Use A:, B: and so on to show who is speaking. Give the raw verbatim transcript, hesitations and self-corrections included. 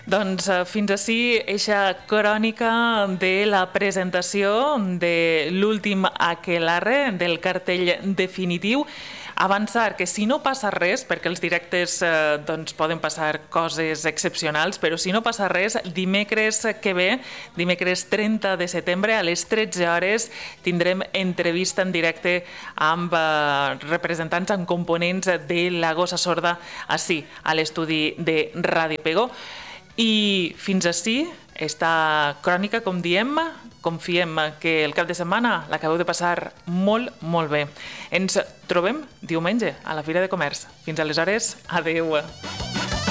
A: Doncs eh, fins ací eixa crònica de la presentació de l'últim aquelarre, del cartell definitiu. Avançar que si no passa res, perquè els directes eh, doncs poden passar coses excepcionals, però si no passa res, dimecres que ve, dimecres trenta de setembre, a les tretze hores, tindrem entrevista en directe amb eh, representants, amb components de La Gossa Sorda, ací, a l'estudi de Ràdio Pego. I fins ací, esta crònica, com diem, confiem que el cap de setmana l'acabeu de passar molt, molt bé. Ens trobem diumenge a la Fira de Comerç. Fins aleshores, adeu.